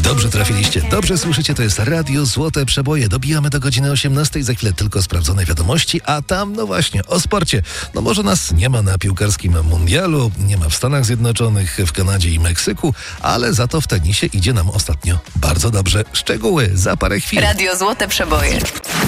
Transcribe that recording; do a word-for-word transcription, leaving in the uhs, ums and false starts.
Dobrze trafiliście, dobrze słyszycie, to jest Radio Złote Przeboje. Dobijamy do godziny osiemnastej, za chwilę tylko sprawdzone wiadomości, a tam, no właśnie, o sporcie. No może nas nie ma na piłkarskim mundialu, nie ma w Stanach Zjednoczonych, w Kanadzie i Meksyku, ale za to w tenisie idzie nam ostatnio bardzo dobrze. Szczegóły za parę chwil. Radio Złote Przeboje.